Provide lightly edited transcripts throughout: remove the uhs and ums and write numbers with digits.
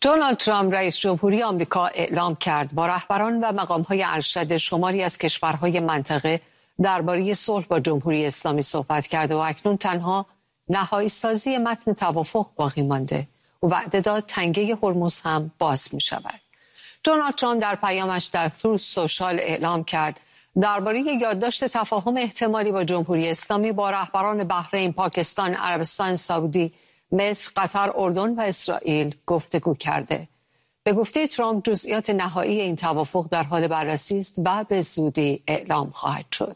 دونالد ترامپ رئیس جمهوری آمریکا اعلام کرد با رهبران و مقام‌های ارشد شماری از کشورهای منطقه درباره صلح با جمهوری اسلامی صحبت کرده و اکنون تنها نهایی سازی متن توافق باقی مانده. او وعده داد تنگه هرمز هم باز می شود. دونالد ترامپ در پیامش در تروث سوشال اعلام کرد درباره یادداشت تفاهم احتمالی با جمهوری اسلامی با رهبران بحرین، پاکستان، عربستان سعودی، مصر، قطر، اردن و اسرائیل گفتگو کرده. به گفته ترامپ جزئیات نهایی این توافق در حال بررسی است و به زودی اعلام خواهد شد.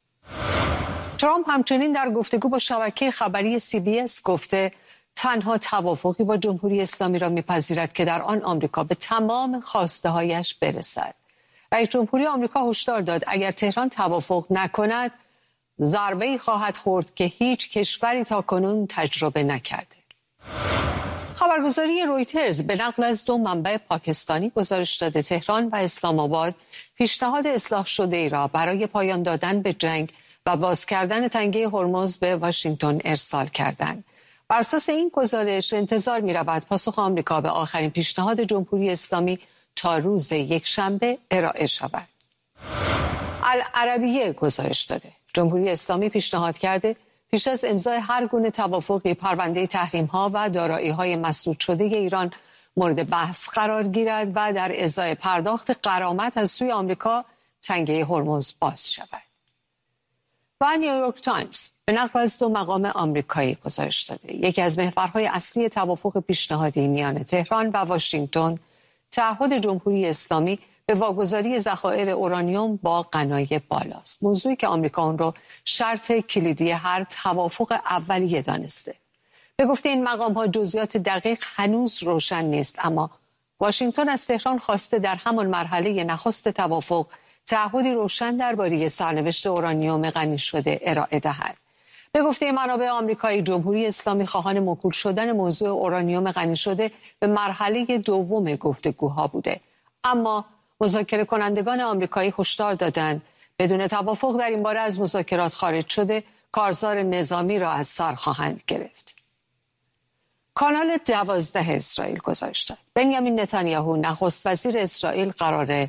ترامپ همچنین در گفتگو با شبکه خبری CBS گفته تنها توافقی با جمهوری اسلامی را می‌پذیرد که در آن آمریکا به تمام خواسته‌هایش برسد. رئیس جمهوری آمریکا هشدار داد اگر تهران توافق نکند ضربه‌ای خواهد خورد که هیچ کشوری تاکنون تجربه نکرده. خبرگزاری رویترز به نقل از دو منبع پاکستانی گزارش داده تهران و اسلام آباد پیشنهاد اصلاح شده ای را برای پایان دادن به جنگ و باز کردن تنگه هرمز به واشنگتن ارسال کردند. بر اساس این گزارش انتظار می‌رود پاسخ آمریکا به آخرین پیشنهاد جمهوری اسلامی تا روز یکشنبه ارائه شود. العربیه گزارش داده جمهوری اسلامی پیشنهاد کرده پیش از امضای هر گونه توافقی پرونده تحریم‌ها و دارایی‌های مسدود شده ایران مورد بحث قرار گیرد و در ازای پرداخت غرامت از سوی آمریکا تنگه هرمز باز شود. و نیویورک تایمز به نقل از دو مقام آمریکایی گزارش داده یکی از محورهای اصلی توافق پیشنهادی میان تهران و واشنگتن تعهد جمهوری اسلامی به واگذاری ذخایر اورانیوم با غنای بالاست، موضوعی که آمریکا آن را شرط کلیدی هر توافق اولیه دانسته. به گفته این مقام‌ها جزئیات دقیق هنوز روشن نیست، اما واشنگتن از تهران خواسته در همان مرحله نخست توافق تعهدی روشن درباره سرنوشت اورانیوم غنی شده ارائه دهد. به گفته منابع آمریکایی جمهوری اسلامی خواهان موکول شدن موضوع اورانیوم غنی شده به مرحله دوم گفتگوها بوده، اما مذاکره کنندگان آمریکایی هشدار دادند بدون توافق در این باره از مذاکرات خارج شده کارزار نظامی را از سر خواهند گرفت. کانال 12 اسرائیل گزارش داد بنیامین نتانیاهو نخست وزیر اسرائیل قراره